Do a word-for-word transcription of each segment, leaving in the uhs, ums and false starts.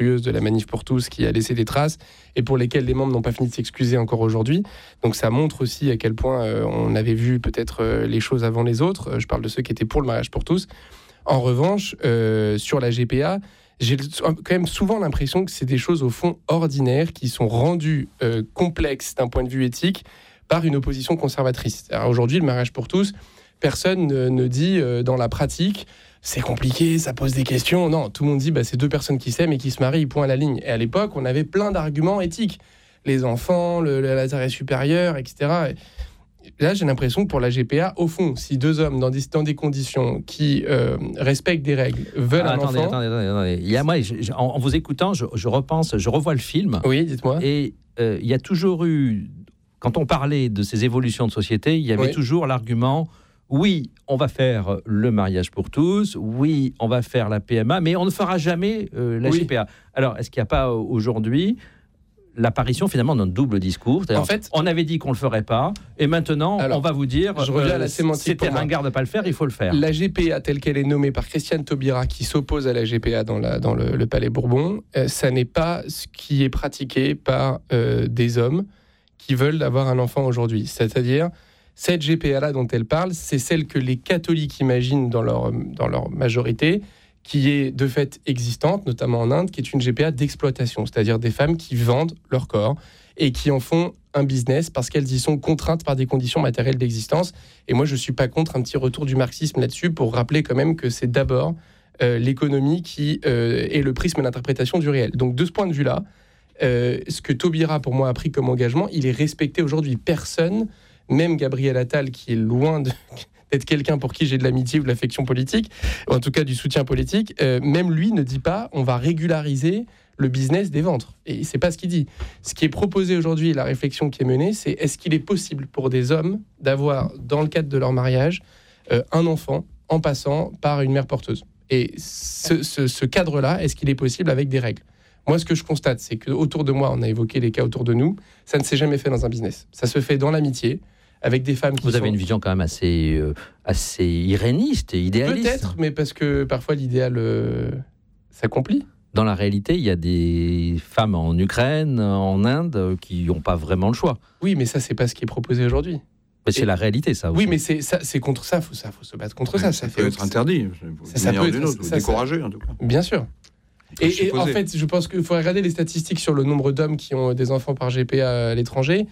monstrueuse de la Manif pour tous qui a laissé des traces et pour lesquelles les membres n'ont pas fini de s'excuser encore aujourd'hui. Donc ça montre aussi à quel point euh, on avait vu peut-être euh, les choses avant les autres. Je parle de ceux qui étaient pour le mariage pour tous. En revanche, euh, sur la G P A, j'ai quand même souvent l'impression que c'est des choses au fond ordinaires qui sont rendues euh, complexes d'un point de vue éthique par une opposition conservatrice. Alors aujourd'hui, le mariage pour tous, personne ne, ne dit euh, dans la pratique c'est compliqué, ça pose des questions. Non, tout le monde dit bah, c'est deux personnes qui s'aiment et qui se marient, point à la ligne. Et à l'époque, on avait plein d'arguments éthiques. Les enfants, le, l'intérêt supérieur, et cetera. Et là, j'ai l'impression que pour la G P A, au fond, si deux hommes dans des, dans des conditions qui euh, respectent des règles veulent ah, un attendez, enfant... Attendez, attendez, attendez. Il y a, moi, je, je, en, en vous écoutant, je, je repense, je revois le film. Oui, dites-moi. Et euh, il y a toujours eu... Quand on parlait de ces évolutions de société, il y avait oui. toujours l'argument... Oui, on va faire le mariage pour tous. Oui, on va faire la P M A, mais on ne fera jamais euh, la oui. G P A. Alors, est-ce qu'il n'y a pas aujourd'hui l'apparition finalement d'un double discours ? En fait, on avait dit qu'on ne le ferait pas, et maintenant, alors, on va vous dire je reviens euh, à la sémantique c'était ringard de ne pas le faire, il faut le faire. La G P A, telle qu'elle est nommée par Christiane Taubira, qui s'oppose à la G P A dans, la, dans le, le Palais Bourbon, euh, ça n'est pas ce qui est pratiqué par euh, des hommes qui veulent avoir un enfant aujourd'hui. C'est-à-dire... Cette G P A-là dont elle parle, c'est celle que les catholiques imaginent dans leur, dans leur majorité, qui est de fait existante, notamment en Inde, qui est une G P A d'exploitation, c'est-à-dire des femmes qui vendent leur corps et qui en font un business parce qu'elles y sont contraintes par des conditions matérielles d'existence. Et moi, je ne suis pas contre un petit retour du marxisme là-dessus pour rappeler quand même que c'est d'abord euh, l'économie qui euh, est le prisme d'interprétation du réel. Donc de ce point de vue-là, euh, ce que Taubira, pour moi, a pris comme engagement, il est respecté aujourd'hui. Personne... Même Gabriel Attal, qui est loin de, d'être quelqu'un pour qui j'ai de l'amitié ou de l'affection politique, ou en tout cas du soutien politique, euh, même lui ne dit pas on va régulariser le business des ventres. Et c'est pas ce qu'il dit. Ce qui est proposé aujourd'hui, et la réflexion qui est menée, c'est est-ce qu'il est possible pour des hommes d'avoir, dans le cadre de leur mariage, euh, un enfant en passant par une mère porteuse ? Et ce, ce, ce cadre-là, est-ce qu'il est possible avec des règles ? Moi, ce que je constate, c'est qu'autour de moi, on a évoqué les cas autour de nous, ça ne s'est jamais fait dans un business. Ça se fait dans l'amitié, avec des femmes qui Vous sont... avez une vision quand même assez, euh, assez iréniste et idéaliste. Peut-être, mais parce que parfois l'idéal euh, s'accomplit. Dans la réalité, il y a des femmes en Ukraine, en Inde, qui n'ont pas vraiment le choix. Oui, mais ça, c'est pas ce qui est proposé aujourd'hui. Mais c'est et... la réalité, ça aussi. Oui, mais c'est, ça, c'est contre ça, il faut, faut se battre contre oui, ça. Ça, ça peut fait être interdit, ça, ça peut être autre, ça, découragé ça, en tout cas. Bien sûr. Et, et en fait, je pense qu'il faut regarder les statistiques sur le nombre d'hommes qui ont des enfants par G P A à l'étranger.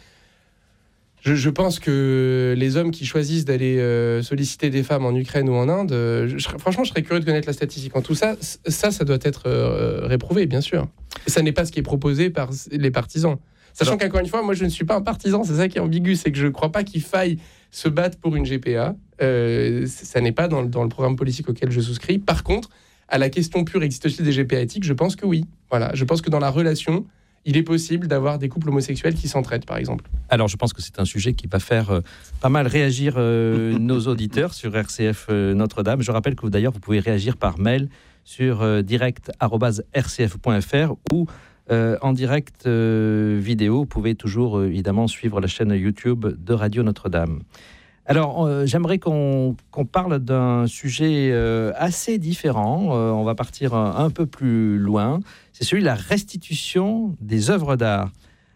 Je, je pense que les hommes qui choisissent d'aller euh, solliciter des femmes en Ukraine ou en Inde, euh, je, franchement, je serais curieux de connaître la statistique. En tout ça, ça, ça doit être euh, réprouvé, bien sûr. Et ça n'est pas ce qui est proposé par les partisans. Sachant Alors, qu'encore une fois, moi, je ne suis pas un partisan. C'est ça qui est ambigu, c'est que je ne crois pas qu'il faille se battre pour une G P A. Euh, ça n'est pas dans, dans le programme politique auquel je souscris. Par contre, à la question pure, existe-t-il des G P A éthiques ? Je pense que oui. Voilà, je pense que dans la relation, il est possible d'avoir des couples homosexuels qui s'entraident, par exemple. Alors, je pense que c'est un sujet qui va faire euh, pas mal réagir euh, nos auditeurs sur R C F euh, Notre-Dame. Je rappelle que vous, d'ailleurs, vous pouvez réagir par mail sur euh, direct arobase r c f point f r ou euh, en direct euh, vidéo. Vous pouvez toujours, euh, évidemment, suivre la chaîne YouTube de Radio Notre-Dame. Alors, euh, j'aimerais qu'on, qu'on parle d'un sujet euh, assez différent. Euh, on va partir un, un peu plus loin. C'est celui de la restitution des œuvres d'art.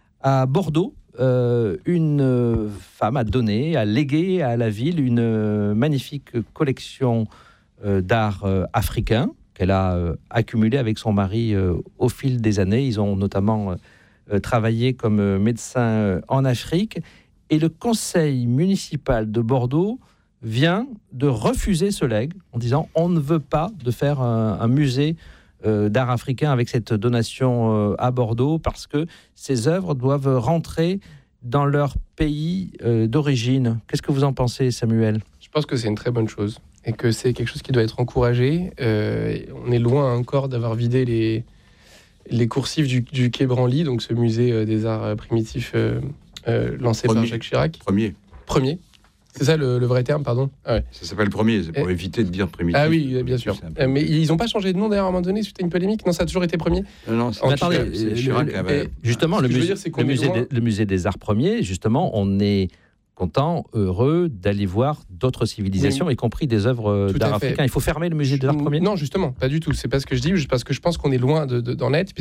À Bordeaux, euh, une femme a donné, a légué à la ville une magnifique collection euh, d'art euh, africain qu'elle a euh, accumulée avec son mari euh, au fil des années. Ils ont notamment euh, travaillé comme euh, médecins euh, en Afrique. Et le conseil municipal de Bordeaux vient de refuser ce legs en disant on ne veut pas de faire un, un musée euh, d'art africain avec cette donation euh, à Bordeaux parce que ces œuvres doivent rentrer dans leur pays euh, d'origine. Qu'est-ce que vous en pensez, Samuel ? Je pense que c'est une très bonne chose et que c'est quelque chose qui doit être encouragé. Euh, on est loin encore d'avoir vidé les, les coursives du, du Quai Branly, donc ce musée des arts primitifs euh, Euh, lancé premier. par Jacques Chirac. Premier. Premier. C'est ça le, le vrai terme, pardon. Ah ouais. Ça s'appelle premier, c'est pour Et... éviter de dire primitif. Ah oui, bien sûr. Euh, mais ils n'ont pas changé de nom d'ailleurs à un moment donné suite à une polémique. Non, ça a toujours été premier. Non, non, c'est, attendez, Chirac, c'est Chirac. Le, avait... Justement, le, musée, dire, le, musée des, le musée des arts premiers, justement, on est content, heureux d'aller voir d'autres civilisations, oui. y compris des œuvres Tout d'art africain. Il faut fermer le musée des arts premiers ? Non, justement, pas du tout. C'est pas ce que je dis, parce que je pense qu'on est loin de, de, d'en être.